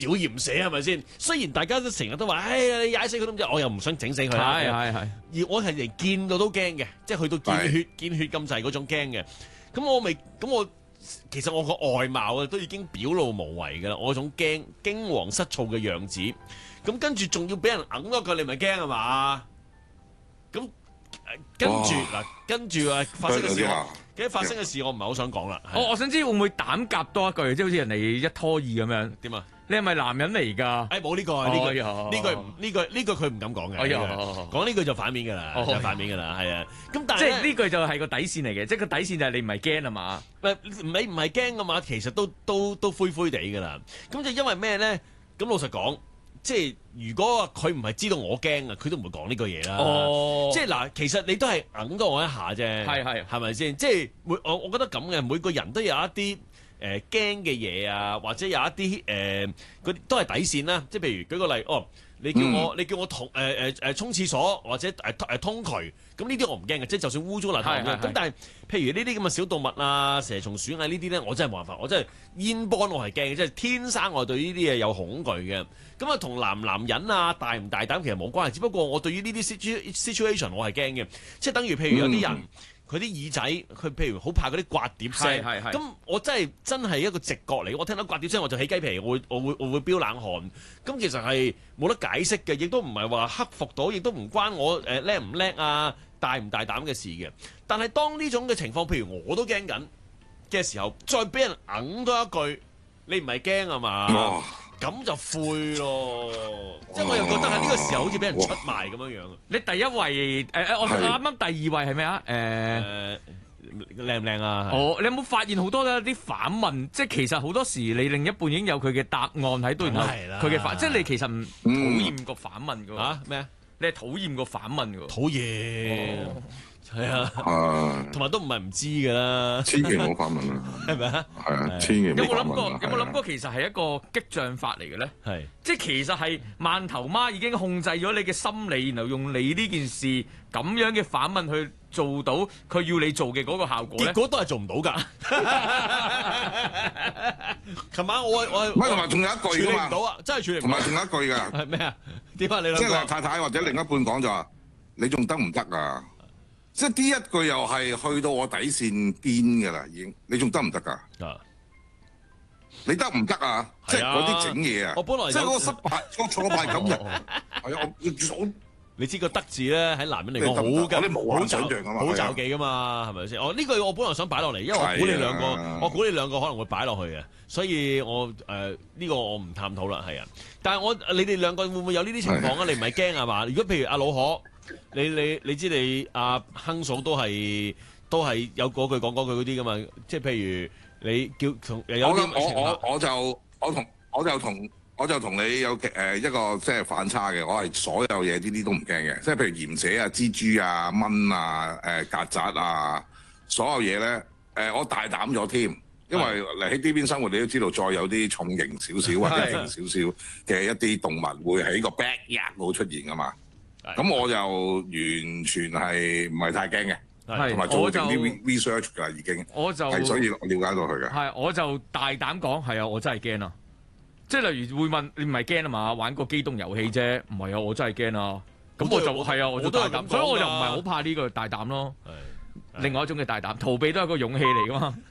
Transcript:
屌嫌死係咪先？雖然大家都成日都話，你踩死佢都唔知，我又唔想整死佢啦。 係。 而我係連見到都驚嘅，即係去到見血咁滯嗰種驚嘅。咁我其實我個外貌都已經表露無遺㗎啦，我種驚惶失措嘅樣子。咁跟住仲要俾人揞多句，你咪驚係嘛？咁跟住發生嘅事，發生嘅事我唔係好想講啦。 我想知會唔會膽夾多一句，即係好似人哋一拖二咁樣？ 點啊？ 你係咪男人嚟㗎？ 冇呢個，呢句佢唔敢講嘅。講呢句就反面㗎啦，就反面㗎啦，係啊。咁但係即係呢句就係個底線嚟嘅，即係個底線就係你唔係驚啊嘛？ 你唔係驚㗎嘛？其實都灰灰地㗎啦。咁就因為咩咧？咁老實講。即係如果佢唔係知道我驚啊，佢都唔會講呢句嘢啦。即係嗱，其實你都係揞咗我一下啫。係咪先？即係我覺得咁嘅，每個人都有一啲驚嘅嘢啊，或者有一啲嗰啲都係底線啦。即係譬如舉個例，你叫我沖廁所或者通渠，咁呢啲我唔驚嘅，即係就算污糟邋遢咁。咁但係譬如呢啲咁嘅小動物啊、蛇蟲鼠蟻呢啲咧，我真係冇辦法，我真係煙波我係驚嘅，即係天生我對呢啲嘢有恐懼嘅。咁啊，同男人啊大唔大膽其實冇關係，只不過我對於呢啲 situation 我係驚嘅，即係等於譬如有啲人。佢啲耳仔，佢譬如好怕嗰啲刮碟聲，咁我真係一個直覺嚟，我聽到刮碟聲我就起雞皮，我會飆冷汗。咁其實係冇得解釋嘅，亦都唔係話克服到，亦都唔關我叻唔叻啊、大唔大膽嘅事嘅。但係當呢種嘅情況，譬如我都驚緊嘅時候，再俾人揞多一句，你唔係驚啊嘛？咁就灰咯，即係我又覺得喺呢個時候好似俾人出賣咁樣樣。你第一位我啱啱第二位係咩啊？ 靚唔靚啊？ 你有冇發現好多啲反問？即係其實好多時你另一半已經有佢嘅答案喺度，然後佢嘅反，即係你其實唔討厭個反問㗎喎。 咩啊？ 你係討厭個反問㗎喎？ 討厭。係啊，同埋都唔係唔知㗎啦， 千祈唔好反問啦， 係咪啊？ 係啊，千祈唔好反問啦。 有冇諗過其實係一個激將法嚟嘅咧？ 係， 即係其實係萬頭媽已經控制咗你嘅心理，然後用你呢件事咁樣嘅反問去做到佢要你做嘅嗰個效果咧？ 結果都係做唔到㗎。琴晚我同埋仲有一句㗎嘛， 處理唔到啊，真係處理唔到。 同埋仲有一句㗎， 係咩啊？點啊？你即係太太或者另一半講就話：你仲得唔得啊？即係呢一句又係去到我底線邊㗎啦，已經。你仲得唔得㗎？你得唔得啊？即係嗰啲整嘢啊！ 我本來即係嗰個失敗、個挫敗感嘅。係啊， 你知個得字咧喺男人嚟講好緊，好想像㗎嘛， 好罩忌㗎嘛，係咪先？呢句我本來想擺落嚟，因為我估你兩個可能會擺落去嘅，所以我呢個我唔探討啦，係啊。但係你哋兩個會唔會有呢啲情況啊？你唔係驚係嘛？如果譬如阿老可。你知你阿亨嫂都係有嗰句講嗰句嗰啲噶嘛？即係譬如你叫同有啲我就同你有一個即係反差嘅。我係所有嘢呢啲都唔驚嘅，即係譬如鹽蛇啊、蜘蛛啊、蚊啊、曱甴啊，所有嘢咧我大膽咗添，因為嚟喺呢邊生活，你都知道再有啲重型少少或者輕少少嘅一啲動物會喺個 backyard 度出現噶嘛。咁我就完全係唔係太驚嘅，同埋做定啲 research 㗎已經，係所以我了解到佢嘅。 係，我就大膽講，係啊，我真係驚啊！即係例如會問你唔係驚啊嘛？玩個機動遊戲啫，唔係啊，我真係驚啊！咁我就係啊，我都大膽，所以我就唔係好怕呢個大膽咯。另外一種嘅大膽，逃避都係個勇氣嚟㗎嘛。